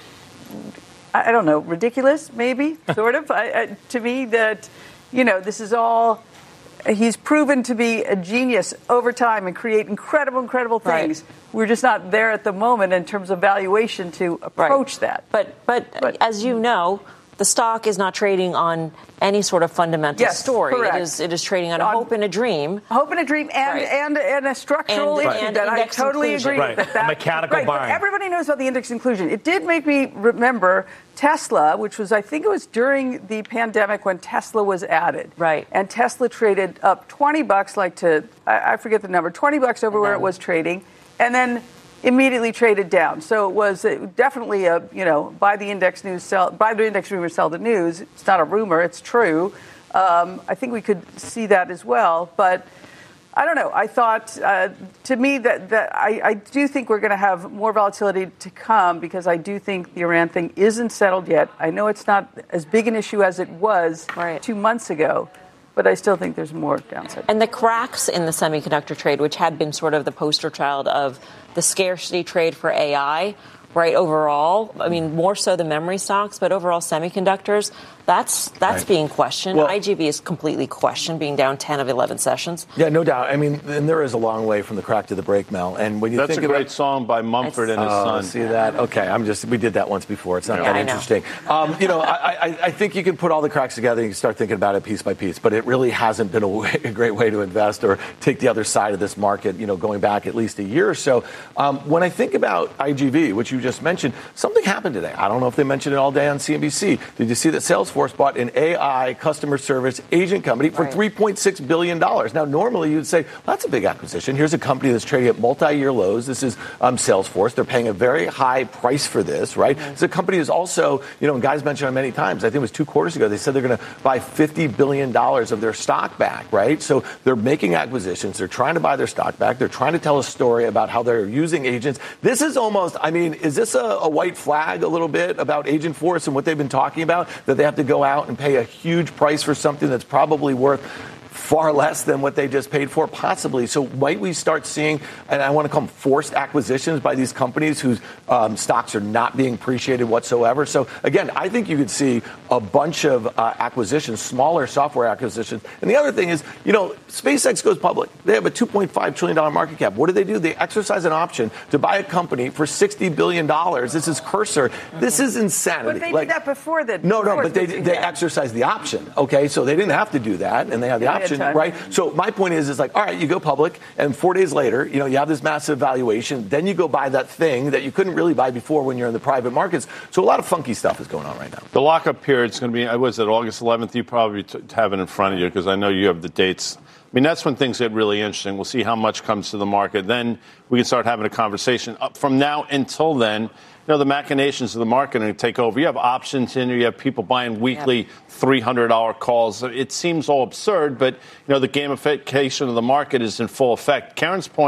I don't know, ridiculous, maybe, sort of. I, I, to me, that, you know, this is all, he's proven to be a genius over time and create incredible, incredible things. Right. We're just not there at the moment in terms of valuation to approach right. that. But, but, but as you know, the stock is not trading on any sort of fundamental yes, story. Correct. It is it is trading on, on a hope and a dream. Hope and a dream and right. and, and a structural and, issue and that I totally inclusion. agree right. with. That, a mechanical right, buying. But everybody knows about the index inclusion. It did make me remember Tesla, which was, I think it was during the pandemic when Tesla was added. Right. And Tesla traded up twenty bucks, like to, I, I forget the number, twenty bucks over where it was trading. And then immediately traded down. So it was definitely a, you know, buy the index news, sell, buy the index rumor, sell the news. It's not a rumor, it's true. Um, I think we could see that as well. But I don't know. I thought, uh, to me, that, that I, I do think we're going to have more volatility to come because I do think the Iran thing isn't settled yet. I know it's not as big an issue as it was right. two months ago. But I still think there's more downside. And the cracks in the semiconductor trade, which had been sort of the poster child of the scarcity trade for A I, right, overall, I mean, more so than memory stocks, but overall semiconductors, that's that's right. being questioned. Well, I G V is completely questioned, being down ten of eleven sessions. Yeah, no doubt. I mean, and there is a long way from the crack to the break, Mel. And when you That's think a great about, song by Mumford and his oh, son. See that? Okay, I'm just, we did that once before. It's not yeah, that interesting. Um, you know, I, I, I think you can put all the cracks together and you start thinking about it piece by piece, but it really hasn't been a, way, a great way to invest or take the other side of this market, you know, going back at least a year or so. Um, when I think about I G V, which you just mentioned, something happened today. I don't know if they mentioned it all day on C N B C. Did you see that Salesforce bought an A I customer service agent company for right. three point six billion dollars? Now, normally you'd say, well, that's a big acquisition. Here's a company that's trading at multi-year lows. This is um, Salesforce. They're paying a very high price for this, right? Mm-hmm. It's a company that's also, you know, and guys mentioned it many times, I think it was two quarters ago, they said they're going to buy fifty billion dollars of their stock back, right? So they're making acquisitions. They're trying to buy their stock back. They're trying to tell a story about how they're using agents. This is almost, I mean, is this a, a white flag a little bit about Agentforce and what they've been talking about, that they have to go out and pay a huge price for something that's probably worth far less than what they just paid for, possibly. So might we start seeing, and I want to call them forced acquisitions by these companies whose um, stocks are not being appreciated whatsoever? So again, I think you could see a bunch of uh, acquisitions, smaller software acquisitions. And the other thing is, you know, SpaceX goes public. They have a two point five trillion dollars market cap. What do they do? They exercise an option to buy a company for sixty billion dollars. This is Cursor. Mm-hmm. This is insanity. But they like, did that before the No, no, but they they they exercised the option. Okay, so they didn't have to do that, and they had the yeah, option. Right. So my point is, is like, all right, you go public, and four days later, you know, you have this massive valuation. Then you go buy that thing that you couldn't really buy before when you're in the private markets. So a lot of funky stuff is going on right now. The lockup period is going to be, was it August eleventh? You probably t- have it in front of you because I know you have the dates. I mean, that's when things get really interesting. We'll see how much comes to the market. Then we can start having a conversation. Up from now until then, you know, the machinations of the market are going to take over. You have options in there. You have people buying weekly yep. three hundred dollars calls. It seems all absurd, but, you know, the gamification of the market is in full effect. Karen's point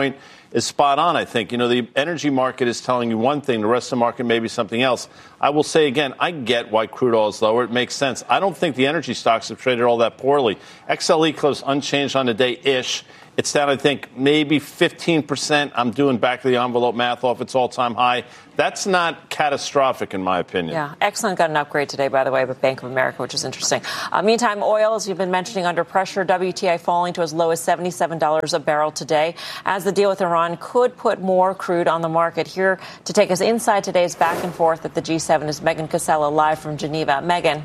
is spot on, I think. You know, the energy market is telling you one thing. The rest of the market may be something else. I will say again, I get why crude oil is lower. It makes sense. I don't think the energy stocks have traded all that poorly. X L E closed unchanged on the day-ish. It's down, I think, maybe fifteen percent. I'm doing back-of-the-envelope math off its all-time high. That's not catastrophic, in my opinion. Yeah, Exxon got an upgrade today, by the way, but Bank of America, which is interesting. Uh, meantime, oil, as you've been mentioning, under pressure. W T I falling to as low as seventy-seven dollars a barrel today, as the deal with Iran could put more crude on the market. Here to take us inside today's back and forth at the G seven is Megan Casella, live from Geneva. Megan.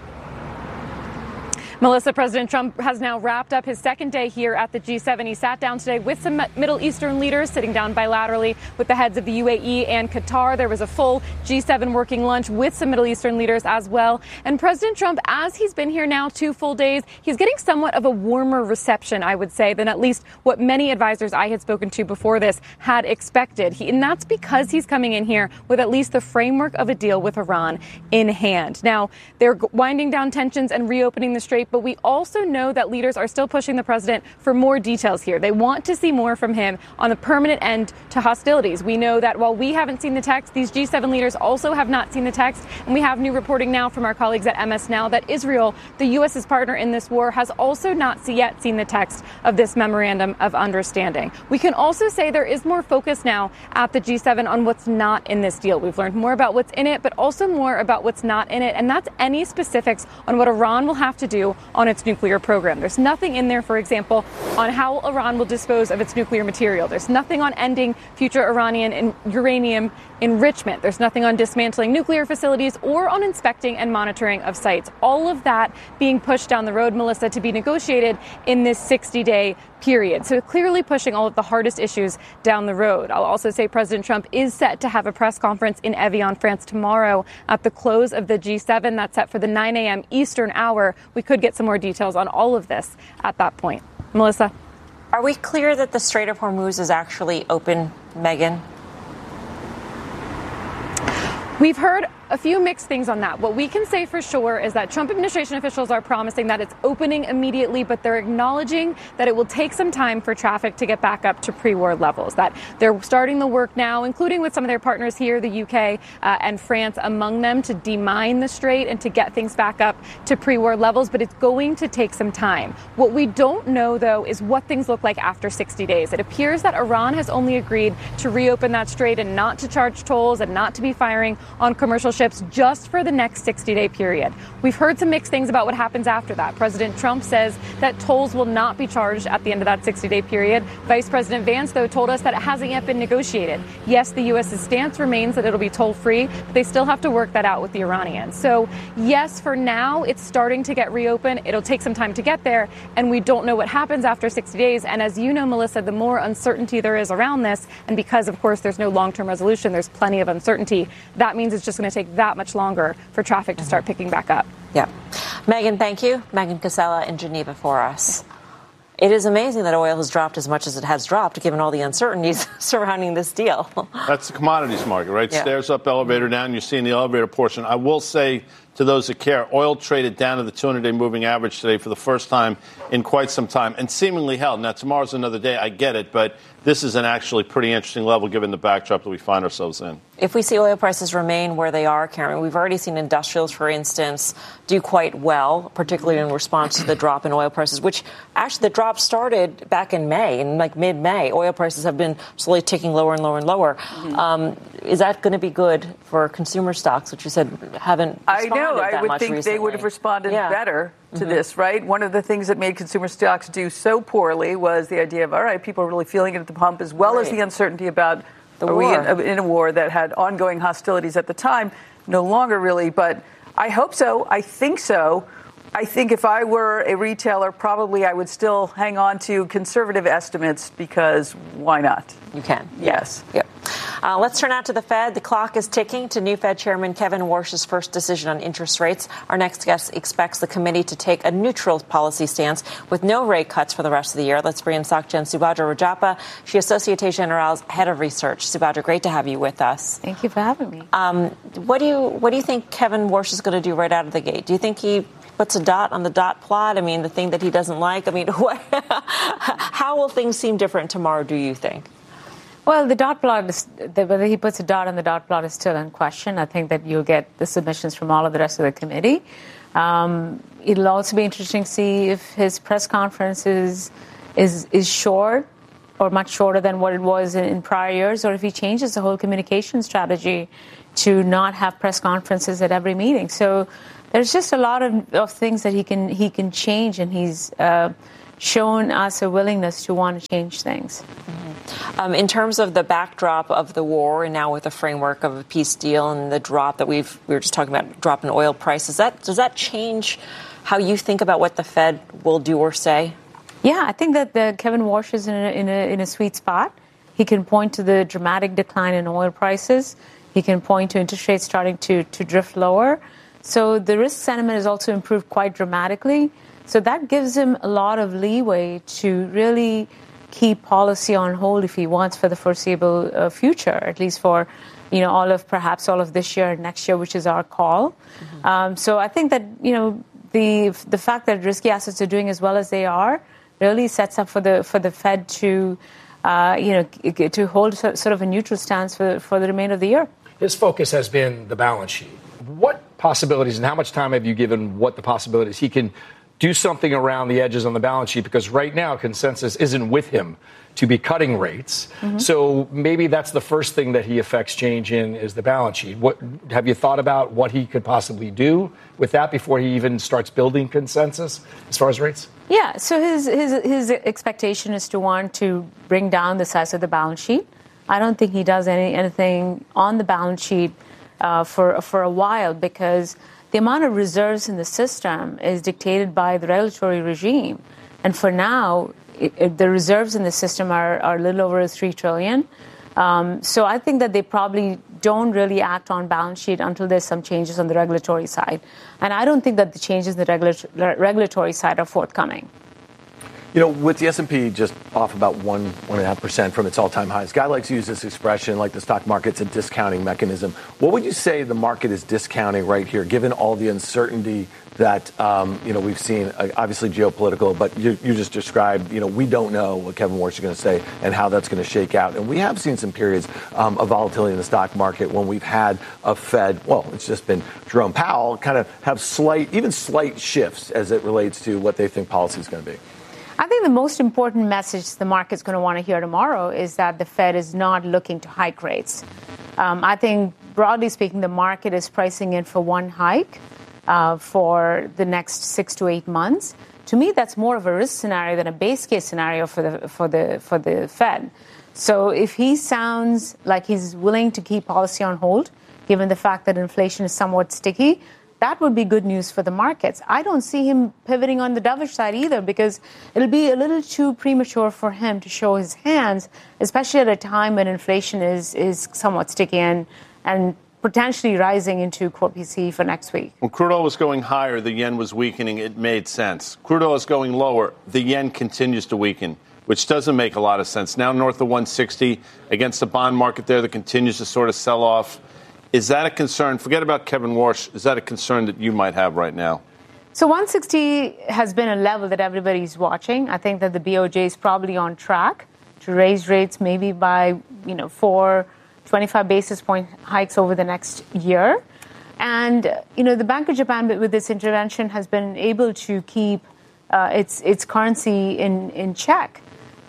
Melissa, President Trump has now wrapped up his second day here at the G seven. He sat down today with some Middle Eastern leaders, sitting down bilaterally with the heads of the U A E and Qatar. There was a full G seven working lunch with some Middle Eastern leaders as well. And President Trump, as he's been here now two full days, he's getting somewhat of a warmer reception, I would say, than at least what many advisors I had spoken to before this had expected. He, and that's because he's coming in here with at least the framework of a deal with Iran in hand. Now, they're winding down tensions and reopening the strait, but we also know that leaders are still pushing the president for more details here. They want to see more from him on the permanent end to hostilities. We know that while we haven't seen the text, these G seven leaders also have not seen the text. And we have new reporting now from our colleagues at M S Now that Israel, the U S's partner in this war, has also not yet seen the text of this memorandum of understanding. We can also say there is more focus now at the G seven on what's not in this deal. We've learned more about what's in it, but also more about what's not in it. And that's any specifics on what Iran will have to do on its nuclear program. There's nothing in there, for example, on how Iran will dispose of its nuclear material. There's nothing on ending future Iranian and uranium enrichment. There's nothing on dismantling nuclear facilities or on inspecting and monitoring of sites. All of that being pushed down the road, Melissa, to be negotiated in this sixty-day period. So clearly pushing all of the hardest issues down the road. I'll also say President Trump is set to have a press conference in Evian, France tomorrow at the close of the G seven. That's set for the nine a.m. Eastern hour. We could get some more details on all of this at that point. Melissa? Are we clear that the Strait of Hormuz is actually open, Megan? We've heard a few mixed things on that. What we can say for sure is that Trump administration officials are promising that it's opening immediately, but they're acknowledging that it will take some time for traffic to get back up to pre-war levels, that they're starting the work now, including with some of their partners here, the U K uh, and France among them, to demine the strait and to get things back up to pre-war levels, but it's going to take some time. What we don't know, though, is what things look like after sixty days. It appears that Iran has only agreed to reopen that strait and not to charge tolls and not to be firing on commercial ships just for the next sixty-day period. We've heard some mixed things about what happens after that. President Trump says that tolls will not be charged at the end of that sixty-day period. Vice President Vance, though, told us that it hasn't yet been negotiated. Yes, the U S's stance remains that it'll be toll-free, but they still have to work that out with the Iranians. So, yes, for now, it's starting to get reopened. It'll take some time to get there, and we don't know what happens after sixty days. And as you know, Melissa, the more uncertainty there is around this, and because, of course, there's no long-term resolution, there's plenty of uncertainty, that means it's just going to take that much longer for traffic to start picking back up. Yeah. Megan, thank you. Megan Casella in Geneva for us. It is amazing that oil has dropped as much as it has dropped, given all the uncertainties surrounding this deal. That's the commodities market, right? Yeah. Stairs up, elevator down. You're seeing the elevator portion. I will say to those that care, oil traded down to the two hundred day moving average today for the first time in quite some time and seemingly held. Now, tomorrow's another day. I get it, but this is an actually pretty interesting level given the backdrop that we find ourselves in. If we see oil prices remain where they are, Karen, we've already seen industrials, for instance, do quite well, particularly in response to the drop in oil prices, which actually the drop started back in May, in like mid-May. Oil prices have been slowly ticking lower and lower and lower. Mm-hmm. Um, is that going to be good for consumer stocks, which you said haven't responded I know. that I would much think recently? They would have responded yeah. better to mm-hmm. this, right? One of the things that made consumer stocks do so poorly was the idea of, all right, people are really feeling it at the pump, as well right. as the uncertainty about the are war. we in, in a war that had ongoing hostilities at the time. No longer really, but I hope so. I think so. I think if I were a retailer, probably I would still hang on to conservative estimates because why not? You can. Yes. Yep. Uh, let's turn out to the Fed. The clock is ticking to new Fed Chairman Kevin Warsh's first decision on interest rates. Our next guest expects the committee to take a neutral policy stance with no rate cuts for the rest of the year. Let's bring in SocGen Subhadra Rajappa. She's Societe Generale's head of research. Subhadra, great to have you with us. Thank you for having me. Um, what do you what do you think Kevin Warsh is going to do right out of the gate? Do you think he puts a dot on the dot plot? I mean, the thing that he doesn't like. I mean, what, how will things seem different tomorrow, do you think? Well, the dot plot, is, the, whether he puts a dot on the dot plot is still in question. I think that you'll get the submissions from all of the rest of the committee. Um, it'll also be interesting to see if his press conference is, is, is short or much shorter than what it was in, in prior years, or if he changes the whole communication strategy to not have press conferences at every meeting. So there's just a lot of, of things that he can he can change, and he's uh, shown us a willingness to want to change things. Mm-hmm. Um, in terms of the backdrop of the war, and now with the framework of a peace deal and the drop that we've we were just talking about, drop in oil prices, that does that change how you think about what the Fed will do or say? Yeah, I think that the Kevin Warsh is in a, in a in a sweet spot. He can point to the dramatic decline in oil prices. He can point to interest rates starting to, to drift lower. So the risk sentiment has also improved quite dramatically. So that gives him a lot of leeway to really keep policy on hold if he wants for the foreseeable uh, future, at least for, you know, all of perhaps all of this year and next year, which is our call. Mm-hmm. Um, so I think that, you know, the the fact that risky assets are doing as well as they are really sets up for the for the Fed to, uh, you know, to hold sort of a neutral stance for for the remainder of the year. His focus has been the balance sheet. What possibilities and how much time have you given what the possibilities? He can do something around the edges on the balance sheet, because right now consensus isn't with him to be cutting rates. Mm-hmm. So maybe that's the first thing that he affects change in is the balance sheet. What have you thought about what he could possibly do with that before he even starts building consensus as far as rates? Yeah, so his his his expectation is to want to bring down the size of the balance sheet. I don't think he does any anything on the balance sheet uh, for for a while, because the amount of reserves in the system is dictated by the regulatory regime. And for now, it, it, the reserves in the system are, are a little over three trillion dollars. Um, so I think that they probably don't really act on balance sheet until there's some changes on the regulatory side. And I don't think that the changes in the regula- regulatory side are forthcoming. You know, with the S and P just off about one, one and a half percent from its all-time highs, Guy likes to use this expression, like the stock market's a discounting mechanism. What would you say the market is discounting right here, given all the uncertainty that, um, you know, we've seen, uh, obviously geopolitical, but you, you just described, you know, we don't know what Kevin Warsh is going to say and how that's going to shake out. And we have seen some periods um, of volatility in the stock market when we've had a Fed, well, it's just been Jerome Powell, kind of have slight, even slight shifts as it relates to what they think policy is going to be. I think the most important message the market's going to want to hear tomorrow is that the Fed is not looking to hike rates. Um, I think, broadly speaking, the market is pricing in for one hike uh, for the next six to eight months. To me, that's more of a risk scenario than a base case scenario for the for the for the Fed. So if he sounds like he's willing to keep policy on hold, given the fact that inflation is somewhat sticky, that would be good news for the markets. I don't see him pivoting on the dovish side either, because it'll be a little too premature for him to show his hands, especially at a time when inflation is, is somewhat sticky and, and potentially rising into core P C E for next week. When crude oil was going higher, the yen was weakening. It made sense. Crude oil is going lower. The yen continues to weaken, which doesn't make a lot of sense. Now north of one sixty against the bond market there that continues to sort of sell off. Is that a concern? Forget about Kevin Warsh. Is that a concern that you might have right now? So one sixty has been a level that everybody's watching. I think that the B O J is probably on track to raise rates maybe by, you know, four twenty-five basis point hikes over the next year. And, you know, the Bank of Japan, with this intervention, has been able to keep uh, its its currency in, in check.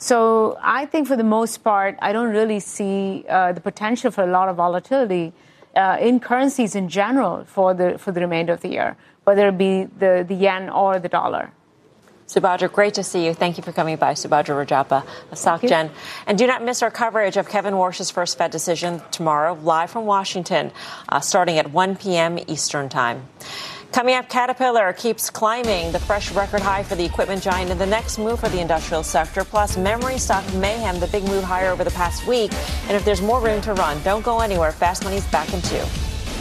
So I think for the most part, I don't really see uh, the potential for a lot of volatility Uh, in currencies in general for the for the remainder of the year, whether it be the, the yen or the dollar. Subhadra, great to see you. Thank you for coming by. Subhadra Rajappa of SocGen. And do not miss our coverage of Kevin Warsh's first Fed decision tomorrow, live from Washington, uh, starting at one p.m. Eastern Time. Coming up, Caterpillar keeps climbing the fresh record high for the equipment giant in the next move for the industrial sector. Plus, memory stock mayhem, the big move higher over the past week. And if there's more room to run, don't go anywhere. Fast Money's back in two.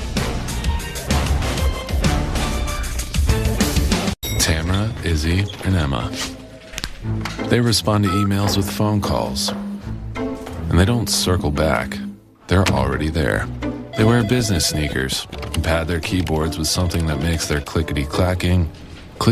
Tamara, Izzy, and Emma. They respond to emails with phone calls. And they don't circle back. They're already there. They wear business sneakers and pad their keyboards with something that makes their clickety-clacking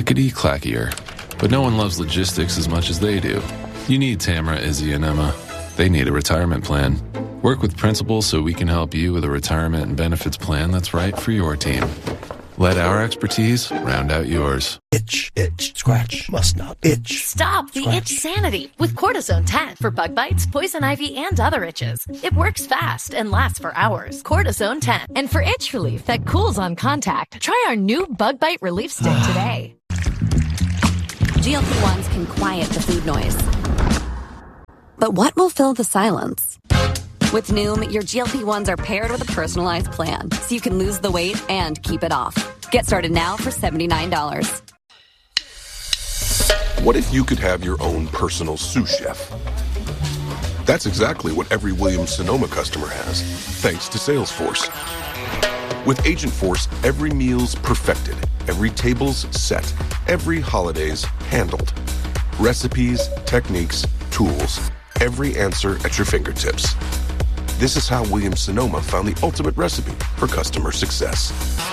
clickety-clackier. But no one loves logistics as much as they do. You need Tamara, Izzy, and Emma. They need a retirement plan. Work with Principal so we can help you with a retirement and benefits plan that's right for your team. Let our expertise round out yours. Itch, itch, scratch, must not itch. Stop the Scratch. itch sanity with Cortisone ten for bug bites, poison ivy, and other itches. It works fast and lasts for hours. Cortisone ten. And for itch relief that cools on contact, try our new bug bite relief stick today. G L P ones can quiet the food noise. But what will fill the silence? With Noom, your G L P ones are paired with a personalized plan, so you can lose the weight and keep it off. Get started now for seventy-nine dollars. What if you could have your own personal sous chef? That's exactly what every Williams-Sonoma customer has, thanks to Salesforce. With Agentforce, every meal's perfected, every table's set, every holiday's handled. Recipes, techniques, tools, every answer at your fingertips. This is how Williams-Sonoma found the ultimate recipe for customer success.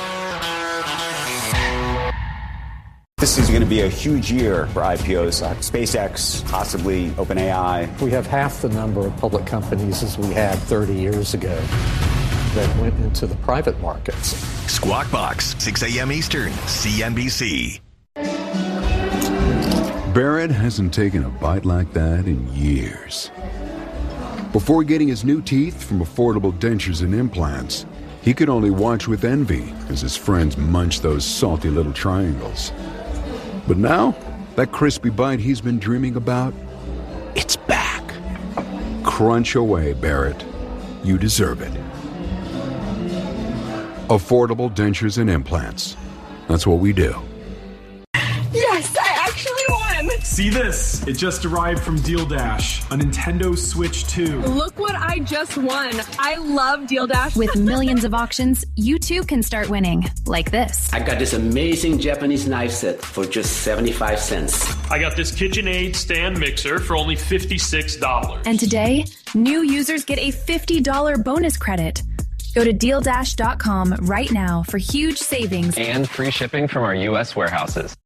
This is going to be a huge year for I P Os. Uh, SpaceX, possibly OpenAI. We have half the number of public companies as we had thirty years ago that went into the private markets. Squawk Box, six a.m. Eastern, C N B C. Barrett hasn't taken a bite like that in years. Before getting his new teeth from Affordable Dentures and Implants, he could only watch with envy as his friends munched those salty little triangles. But now, that crispy bite he's been dreaming about, it's back. Crunch away, Barrett. You deserve it. Affordable Dentures and Implants. That's what we do. Yes, I actually won! See this? It just arrived from Deal Dash, a Nintendo Switch two. Look what I just won. I love Deal Dash. With millions of auctions, you too can start winning, like this. I got this amazing Japanese knife set for just seventy-five cents. I got this KitchenAid stand mixer for only fifty-six dollars. And today, new users get a fifty dollars bonus credit. Go to deal dash dot com right now for huge savings and free shipping from our U S warehouses.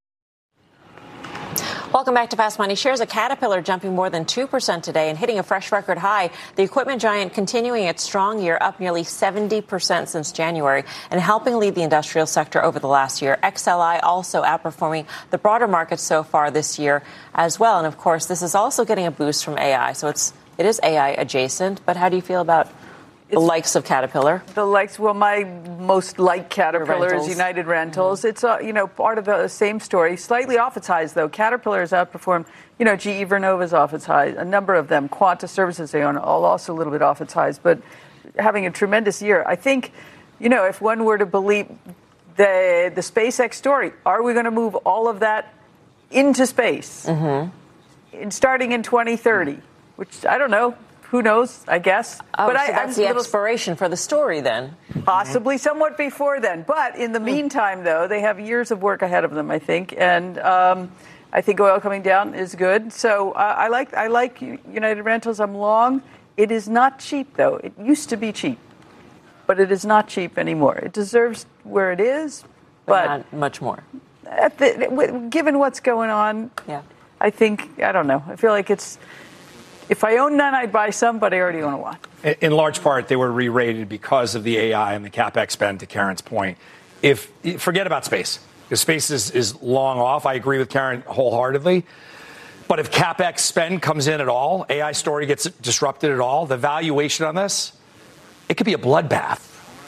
Welcome back to Fast Money. Shares of Caterpillar jumping more than two percent today and hitting a fresh record high. The equipment giant continuing its strong year, up nearly seventy percent since January and helping lead the industrial sector over the last year. X L I also outperforming the broader market so far this year as well. And of course, this is also getting a boost from A I. So it's it is A I adjacent. But how do you feel about the likes of Caterpillar? The likes, well, my most liked Caterpillar is United Rentals. Mm-hmm. It's, uh, you know, part of the same story. Slightly off its highs, though. Caterpillar has outperformed, you know, G E Vernova's off its highs. A number of them. Quanta Services, they own, all also a little bit off its highs. But having a tremendous year. I think, you know, if one were to believe the, the SpaceX story, are we going to move all of that into space? Mm-hmm. Starting in twenty thirty, which, I don't know. Who knows, I guess. Oh, but so I, that's I'm the little, expiration for the story then. Possibly somewhat before then. But in the meantime, though, they have years of work ahead of them, I think. And um, I think oil coming down is good. So uh, I like I like United Rentals. I'm long. It is not cheap, though. It used to be cheap. But it is not cheap anymore. It deserves where it is. But, but not much more. At the, given what's going on, yeah. I think, I don't know. I feel like it's... If I own none, I'd buy some, but I already own a lot. In large part, they were re-rated because of the A I and the CapEx spend, to Karen's point. If forget about space. If space is, is long off, I agree with Karen wholeheartedly. But if CapEx spend comes in at all, A I story gets disrupted at all, the valuation on this, it could be a bloodbath.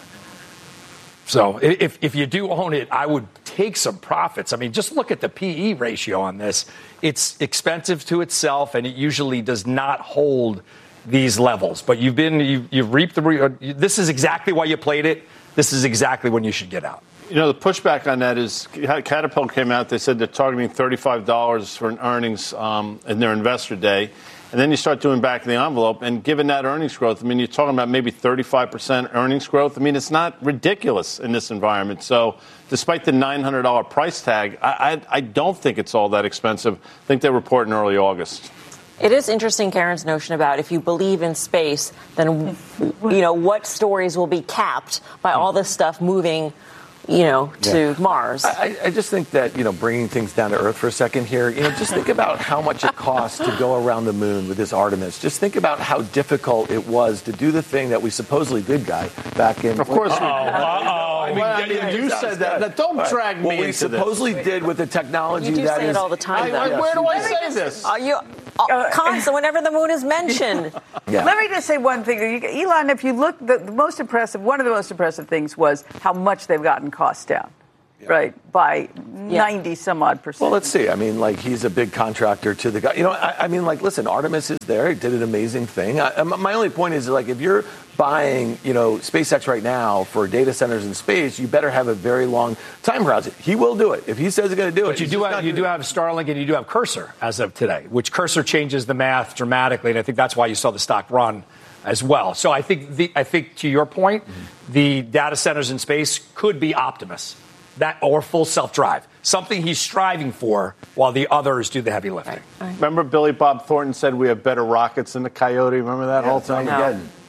So if, if you do own it, I would take some profits. I mean, just look at the P E ratio on this. It's expensive to itself, and it usually does not hold these levels. But you've been, you've, you've reaped the, re- this is exactly why you played it. This is exactly when you should get out. You know, the pushback on that is Caterpillar came out. They said they're targeting thirty-five dollars for an earnings um, in their investor day. And then you start doing back of the envelope. And given that earnings growth, I mean, you're talking about maybe thirty-five percent earnings growth. I mean, it's not ridiculous in this environment. So despite the nine hundred dollars price tag, I, I, I don't think it's all that expensive. I think they report in early August. It is interesting, Karen's notion about if you believe in space, then, you know, what stories will be capped by all this stuff moving you know, to Yeah. Mars. I, I just think that, you know, bringing things down to earth for a second here, you know, just think about how much it costs to go around the moon with this Artemis. Just think about how difficult it was to do the thing that we supposedly did, Guy, back in. Of course we Uh-oh. did. Uh-oh. I mean, Well, I yeah, mean, you sounds said that. good. Now, don't All right. drag me What we into this. supposedly did with the technology You do that say it is- all the time, I- though. I- where do I say just- this? Are you uh, constant whenever the moon is mentioned? Yeah. Let me just say one thing. You- Elon, if you look, the, the most impressive, one of the most impressive things was how much they've gotten costs down, right, by ninety some odd percent. Well, let's see. I mean, like, he's a big contractor to the guy. You know, I, I mean, like, listen, Artemis is there. He did an amazing thing. I, my only point is, like, if you're buying, you know, SpaceX right now for data centers in space, you better have a very long time horizon. He will do it. If he says he's going to do it. But you he's do just have not you gonna do have Starlink and you do have Cursor as of today, which Cursor changes the math dramatically, and I think that's why you saw the stock run as well. So I think the I think to your point, mm-hmm. the data centers in space could be Optimus, that or full self-drive, something he's striving for, while the others do the heavy lifting. Remember Billy Bob Thornton said we have better rockets than the Coyote? Remember that Yeah, whole it's not thing? again.